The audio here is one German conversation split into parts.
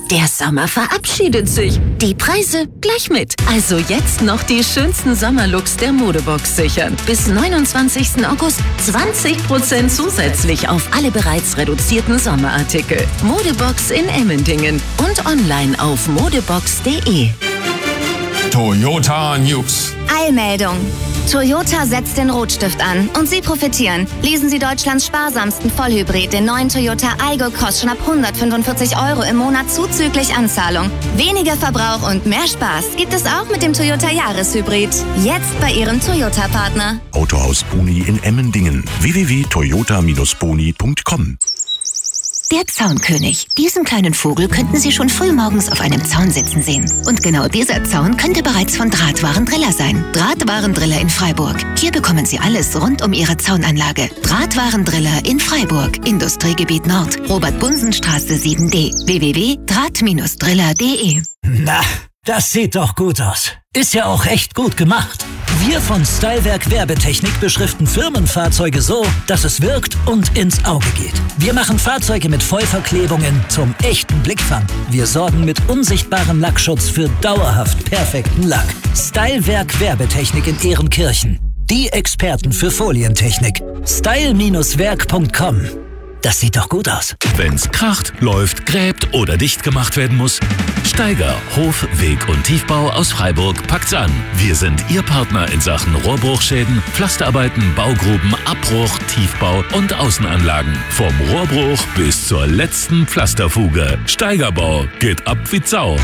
Der Sommer verabschiedet sich. Die Preise gleich mit. Also jetzt noch die schönsten Sommerlooks der Modebox sichern. Bis 29. August 20% zusätzlich auf alle bereits reduzierten Sommerartikel. Modebox in Emmendingen und online auf modebox.de. Toyota News. Eilmeldung. Toyota setzt den Rotstift an und Sie profitieren. Leasen Sie Deutschlands sparsamsten Vollhybrid, den neuen Toyota Aygo Cross, schon ab 145 € im Monat zuzüglich Anzahlung. Weniger Verbrauch und mehr Spaß gibt es auch mit dem Toyota Jahreshybrid. Jetzt bei Ihrem Toyota-Partner. Autohaus Boni in Emmendingen. www.toyota-boni.com. Der Zaunkönig. Diesen kleinen Vogel könnten Sie schon frühmorgens auf einem Zaun sitzen sehen. Und genau dieser Zaun könnte bereits von Drahtwarendriller sein. Drahtwarendriller in Freiburg. Hier bekommen Sie alles rund um Ihre Zaunanlage. Drahtwarendriller in Freiburg. Industriegebiet Nord. Robert-Bunsen-Straße 7D. www.draht-driller.de. Na, das sieht doch gut aus. Ist ja auch echt gut gemacht. Wir von Stylewerk Werbetechnik beschriften Firmenfahrzeuge so, dass es wirkt und ins Auge geht. Wir machen Fahrzeuge mit Vollverklebungen zum echten Blickfang. Wir sorgen mit unsichtbarem Lackschutz für dauerhaft perfekten Lack. Stylewerk Werbetechnik in Ehrenkirchen. Die Experten für Folientechnik. style-werk.com. Das sieht doch gut aus. Wenn's kracht, läuft, gräbt oder dicht gemacht werden muss, Steiger Hof-, Weg- und Tiefbau aus Freiburg packt's an. Wir sind Ihr Partner in Sachen Rohrbruchschäden, Pflasterarbeiten, Baugruben, Abbruch, Tiefbau und Außenanlagen. Vom Rohrbruch bis zur letzten Pflasterfuge. Steigerbau geht ab wie Sau.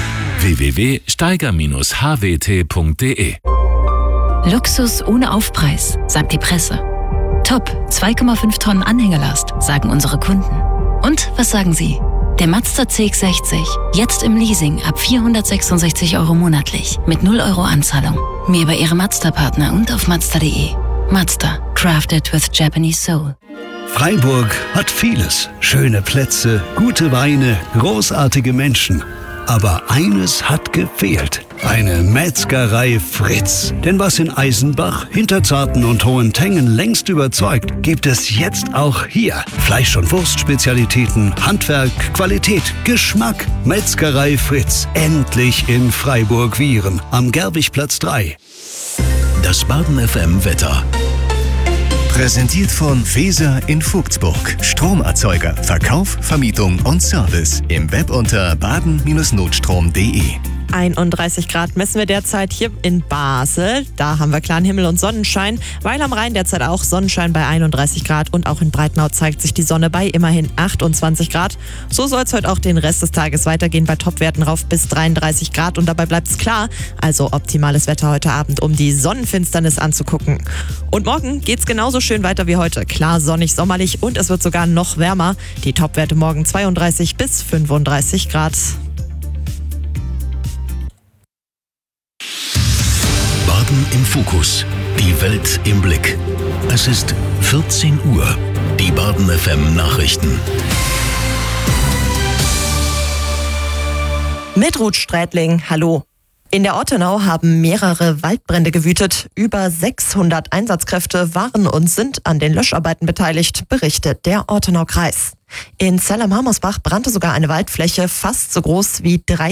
www.steiger-hwt.de. Luxus ohne Aufpreis, sagt die Presse. Top, 2,5 Tonnen Anhängerlast, sagen unsere Kunden. Und was sagen Sie? Der Mazda CX-60, jetzt im Leasing ab 466 € monatlich, mit 0 € Anzahlung. Mehr bei Ihrem Mazda-Partner und auf mazda.de. Mazda, crafted with Japanese soul. Freiburg hat vieles. Schöne Plätze, gute Weine, großartige Menschen. Aber eines hat gefehlt. Eine Metzgerei Fritz. Denn was in Eisenbach, Hinterzarten und Hohentengen längst überzeugt, gibt es jetzt auch hier. Fleisch- und Wurstspezialitäten, Handwerk, Qualität, Geschmack. Metzgerei Fritz. Endlich in Freiburg-Wihren. Am Gerwigplatz 3. Das Baden FM Wetter. Präsentiert von Weser in Vogtsburg. Stromerzeuger, Verkauf, Vermietung und Service. Im Web unter baden-notstrom.de. 31 Grad messen wir derzeit hier in Basel. Da haben wir klaren Himmel und Sonnenschein. Weil am Rhein derzeit auch Sonnenschein bei 31 Grad. Und auch in Breitnau zeigt sich die Sonne bei immerhin 28 Grad. So soll es heute auch den Rest des Tages weitergehen, bei Topwerten rauf bis 33 Grad. Und dabei bleibt es klar. Also optimales Wetter heute Abend, um die Sonnenfinsternis anzugucken. Und morgen geht's genauso schön weiter wie heute. Klar, sonnig, sommerlich und es wird sogar noch wärmer. Die Topwerte morgen 32 bis 35 Grad. Baden im Fokus. Die Welt im Blick. Es ist 14 Uhr. Die Baden FM Nachrichten. Mit Ruth Strätling, hallo. In der Ortenau haben mehrere Waldbrände gewütet. Über 600 Einsatzkräfte waren und sind an den Löscharbeiten beteiligt, berichtet der Ortenau-Kreis. In Zell am Harmersbach brannte sogar eine Waldfläche fast so groß wie 3